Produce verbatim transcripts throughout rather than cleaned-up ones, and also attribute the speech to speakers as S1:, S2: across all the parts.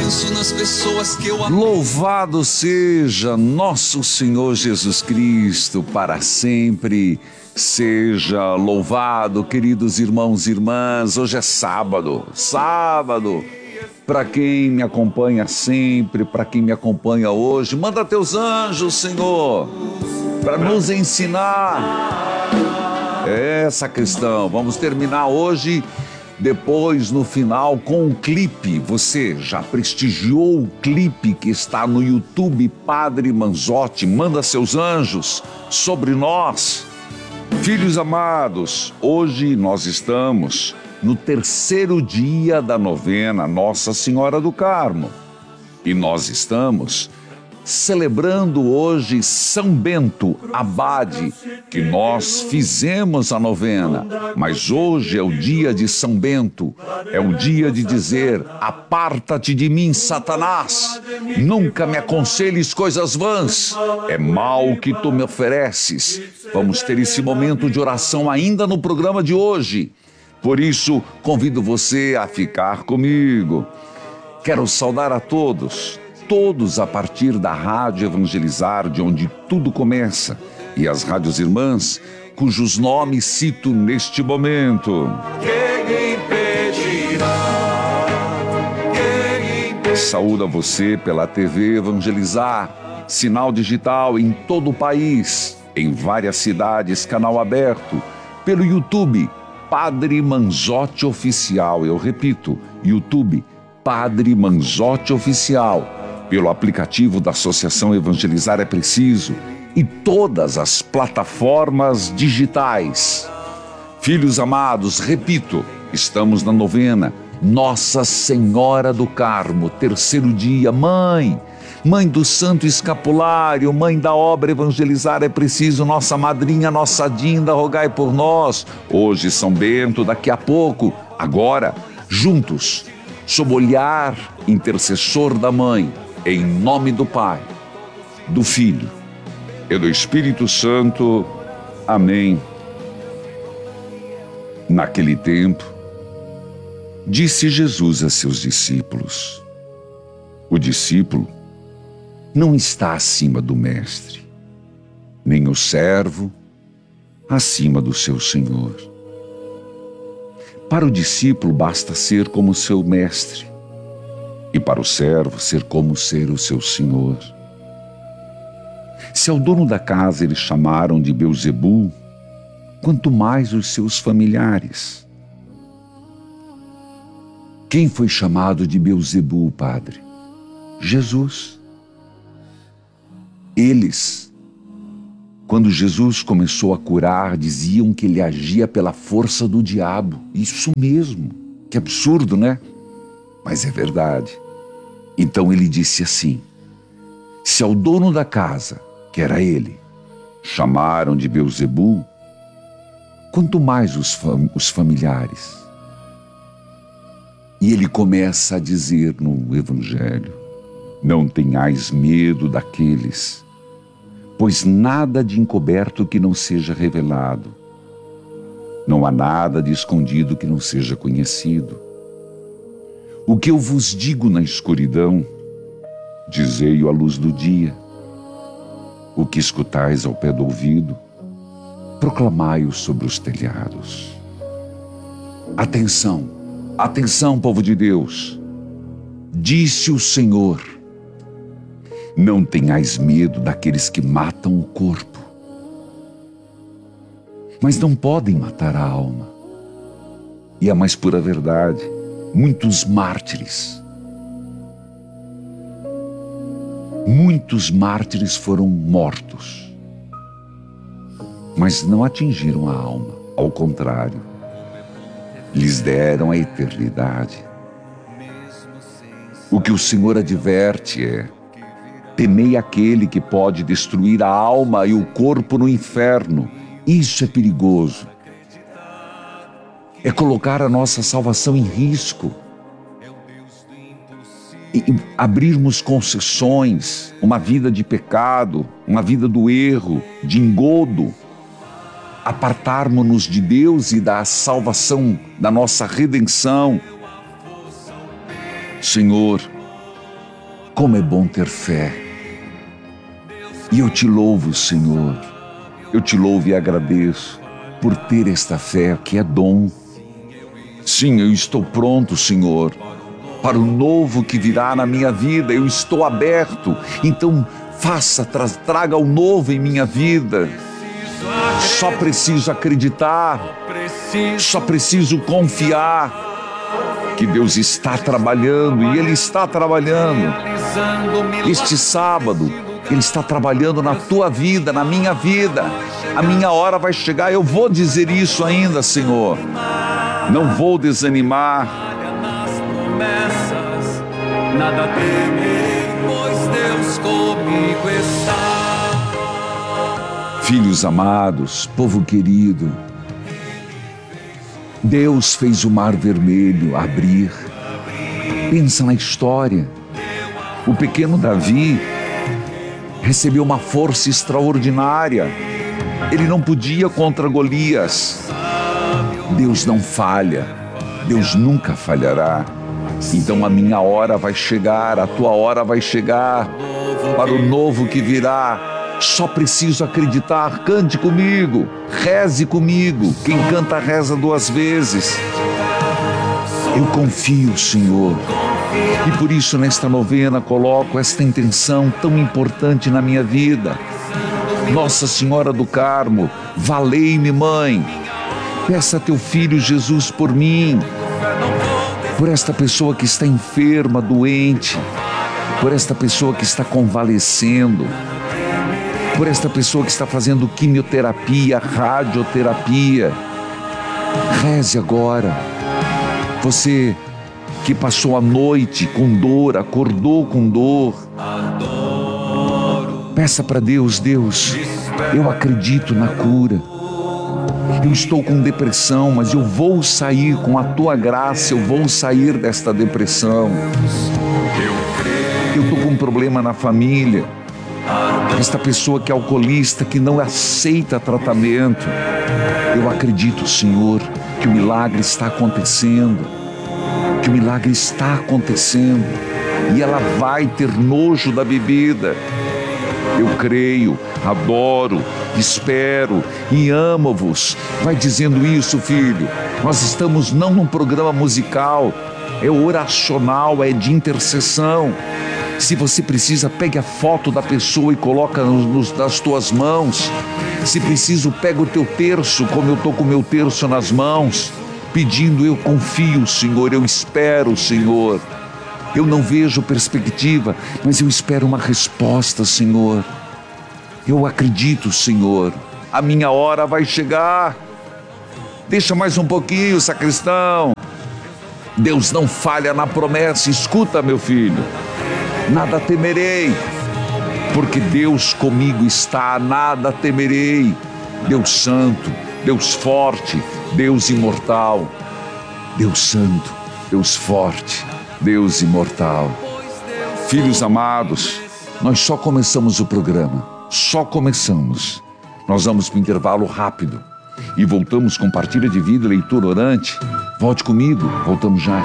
S1: descanso nas pessoas que eu amo.
S2: Louvado seja nosso Senhor Jesus Cristo, para sempre seja louvado, queridos irmãos e irmãs. Hoje é sábado, sábado. Para quem me acompanha sempre, para quem me acompanha hoje, manda teus anjos, Senhor, para nos ensinar essa questão. Vamos terminar hoje, depois no final, com um clipe. Você já prestigiou o clipe que está no YouTube, Padre Manzotti? Manda seus anjos sobre nós. Filhos amados, hoje nós estamos no terceiro dia da novena Nossa Senhora do Carmo. E nós estamos celebrando hoje São Bento Abade, que nós fizemos a novena. Mas hoje é o dia de São Bento, é o dia de dizer: aparta-te de mim, Satanás, nunca me aconselhes coisas vãs, é mal que tu me ofereces. Vamos ter esse momento de oração ainda no programa de hoje. Por isso, convido você a ficar comigo. Quero saudar a todos, todos a partir da Rádio Evangelizar, de onde tudo começa, e as rádios irmãs, cujos nomes cito neste momento.
S1: Quem impedirá? Quem impedirá?
S2: Saúdo a você pela T V Evangelizar, sinal digital em todo o país, em várias cidades, canal aberto, pelo YouTube, Padre Manzotti Oficial. Eu repito, YouTube, Padre Manzotti Oficial, pelo aplicativo da Associação Evangelizar é Preciso e todas as plataformas digitais. Filhos amados, repito, estamos na novena Nossa Senhora do Carmo, terceiro dia. Mãe, Mãe do Santo Escapulário, Mãe da obra Evangelizar é Preciso, nossa madrinha, nossa Dinda, rogai por nós. Hoje São Bento, daqui a pouco, agora, juntos, sob o olhar intercessor da Mãe, em nome do Pai, do Filho e do Espírito Santo. Amém. Naquele tempo, disse Jesus a seus discípulos: o discípulo não está acima do mestre, nem o servo acima do seu senhor. Para o discípulo basta ser como seu mestre, e para o servo ser como ser o seu senhor. Se ao dono da casa eles chamaram de Beelzebul, quanto mais os seus familiares. Quem foi chamado de Beelzebul, Padre? Jesus. Eles, quando Jesus começou a curar, diziam que ele agia pela força do diabo. Isso mesmo, que absurdo, né? Mas é verdade. Então ele disse assim: se ao dono da casa, que era ele, chamaram de Beelzebul, quanto mais os, fam- os familiares. E ele começa a dizer no Evangelho: não tenhais medo daqueles, pois nada de encoberto que não seja revelado, não há nada de escondido que não seja conhecido. O que eu vos digo na escuridão, dizei-o à luz do dia. O que escutais ao pé do ouvido, proclamai-o sobre os telhados. Atenção, atenção, povo de Deus. Disse o Senhor: não tenhais medo daqueles que matam o corpo, mas não podem matar a alma. E a mais pura verdade, muitos mártires, muitos mártires foram mortos, mas não atingiram a alma. Ao contrário, lhes deram a eternidade. O que o Senhor adverte é: temei aquele que pode destruir a alma e o corpo no inferno. Isso é perigoso. É colocar a nossa salvação em risco. E abrirmos concessões, uma vida de pecado, uma vida do erro, de engodo. Apartarmos-nos de Deus e da salvação, da nossa redenção. Senhor, Como é bom ter fé. E eu te louvo, Senhor. Eu te louvo e agradeço por ter esta fé que é dom. Sim, eu estou pronto, Senhor, para o novo que virá na minha vida. Eu estou aberto. Então, faça, tra traga o novo em minha vida. Só preciso acreditar. Só preciso confiar que Deus está trabalhando, e Ele está trabalhando. Este sábado, Ele está trabalhando na tua vida, na minha vida. A minha hora vai chegar, eu vou dizer isso ainda, Senhor. Não vou desanimar.
S1: Nada temerei, pois Deus comigo está.
S2: Filhos amados, povo querido, Deus fez o mar vermelho abrir. Pensa na história. O pequeno Davi recebeu uma força extraordinária. Ele não podia contra Golias. Deus não falha. Deus nunca falhará. Então a minha hora vai chegar, a tua hora vai chegar para o novo que virá. Só preciso acreditar. Cante comigo, reze comigo. Quem canta reza duas vezes. Eu confio, Senhor, e por isso nesta novena coloco esta intenção tão importante na minha vida. Nossa Senhora do Carmo, valei-me, Mãe. Peça a teu filho Jesus por mim, por esta pessoa que está enferma, doente, por esta pessoa que está convalescendo, por esta pessoa que está fazendo quimioterapia, radioterapia. Reze agora. Você que passou a noite com dor, acordou com dor. Peça para Deus: Deus, eu acredito na cura. Eu estou com depressão, mas eu vou sair com a tua graça, eu vou sair desta depressão. Eu estou com um problema na família. Esta pessoa que é alcoolista, que não aceita tratamento. Eu acredito, Senhor, que o milagre está acontecendo. Que o milagre está acontecendo. E ela vai ter nojo da bebida. Eu creio, adoro, espero e amo-vos. Vai dizendo isso, filho. Nós estamos não num programa musical, é oracional, é de intercessão. Se você precisa, pegue a foto da pessoa e coloca nos, nas tuas mãos. Se preciso, pega o teu terço, como eu estou com o meu terço nas mãos, pedindo: eu confio, Senhor, eu espero, Senhor. Eu não vejo perspectiva, mas eu espero uma resposta, Senhor. Eu acredito, Senhor. A minha hora vai chegar. Deixa mais um pouquinho, sacristão. Deus não falha na promessa. Escuta, meu filho. Nada temerei, porque Deus comigo está. Nada temerei. Deus santo, Deus forte, Deus imortal. Deus santo, Deus forte, Deus imortal. Filhos amados, nós só começamos o programa, só começamos. Nós vamos para o intervalo rápido e voltamos com partilha de vida, leitura orante. Volte comigo, voltamos já.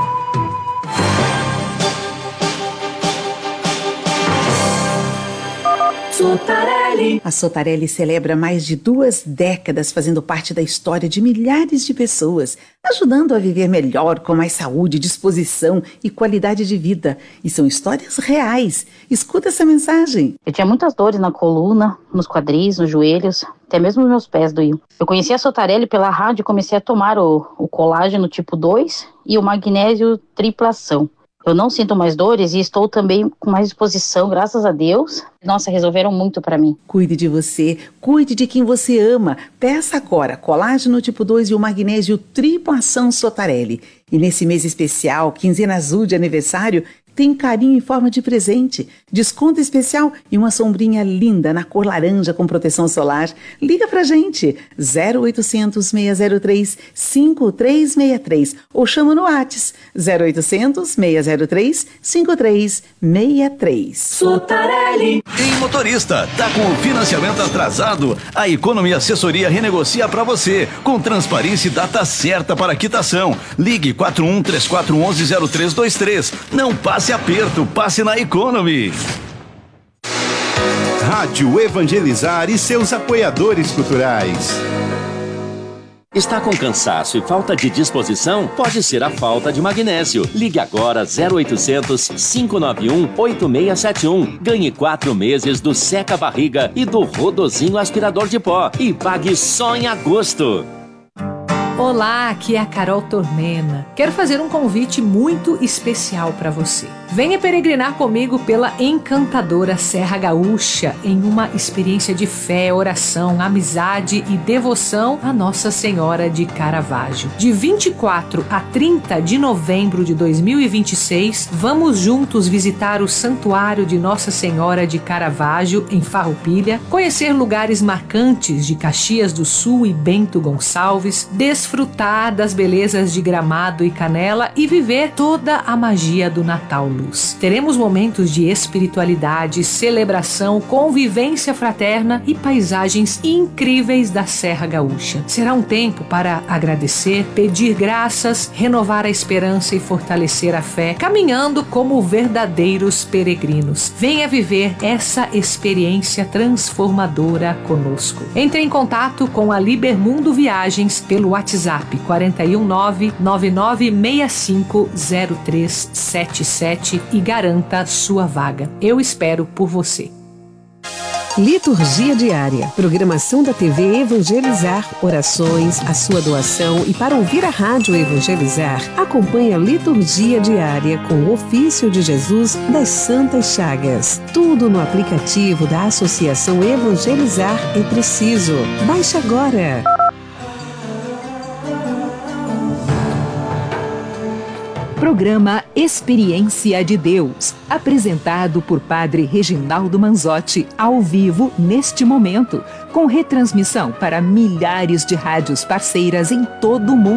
S3: Sotarelli. A Sotarelli celebra mais de duas décadas fazendo parte da história de milhares de pessoas, ajudando a viver melhor, com mais saúde, disposição e qualidade de vida. E são histórias reais. Escuta essa mensagem.
S4: Eu tinha muitas dores na coluna, nos quadris, nos joelhos, até mesmo meus pés doíam. Eu conheci a Sotarelli pela rádio e comecei a tomar o, o colágeno tipo dois e o magnésio triplação. Eu não sinto mais dores e estou também com mais disposição, graças a Deus. Nossa, resolveram muito para mim.
S3: Cuide de você, cuide de quem você ama. Peça agora colágeno tipo dois e o magnésio triplo ação Sotarelli. E nesse mês especial, quinzena azul de aniversário, tem carinho em forma de presente, desconto especial e uma sombrinha linda na cor laranja com proteção solar. Liga pra gente, zero oitocentos, seis zero três, cinco três seis três ou chama no WhatsApp, zero oitocentos, seis zero três, cinco três seis três. Sotarelli.
S5: Em motorista, tá com o financiamento atrasado? A Economia Assessoria renegocia pra você, com transparência e data certa para quitação. Ligue quatro um três quatro um um zero três dois três. Não passe nesse aperto, passe na Economy.
S6: Rádio Evangelizar e seus apoiadores culturais.
S7: Está com cansaço e falta de disposição? Pode ser a falta de magnésio. Ligue agora zero oitocentos, cinco nove um, oito seis sete um. Ganhe quatro meses do Seca Barriga e do Rodozinho aspirador de pó. E pague só em agosto.
S8: Olá, aqui é a Carol Tormena. Quero fazer um convite muito especial para você. Venha peregrinar comigo pela encantadora Serra Gaúcha em uma experiência de fé, oração, amizade e devoção a Nossa Senhora de Caravaggio. De vinte e quatro a trinta de novembro de dois mil e vinte e seis, vamos juntos visitar o Santuário de Nossa Senhora de Caravaggio em Farroupilha, conhecer lugares marcantes de Caxias do Sul e Bento Gonçalves, desfrutar das belezas de Gramado e Canela e viver toda a magia do Natal Luz. Teremos momentos de espiritualidade, celebração, convivência fraterna e paisagens incríveis da Serra Gaúcha. Será um tempo para agradecer, pedir graças, renovar a esperança e fortalecer a fé, caminhando como verdadeiros peregrinos. Venha viver essa experiência transformadora conosco. Entre em contato com a Libermundo Viagens pelo WhatsApp quatro um nove, nove nove seis cinco zero três sete sete e garanta sua vaga. Eu espero por você.
S9: Liturgia Diária, programação da T V Evangelizar, orações, a sua doação e para ouvir a Rádio Evangelizar, acompanhe a Liturgia Diária com o Ofício de Jesus das Santas Chagas. Tudo no aplicativo da Associação Evangelizar é Preciso. Baixe agora!
S10: Programa Experiência de Deus, apresentado por Padre Reginaldo Manzotti, ao vivo neste momento, com retransmissão para milhares de rádios parceiras em todo o mundo.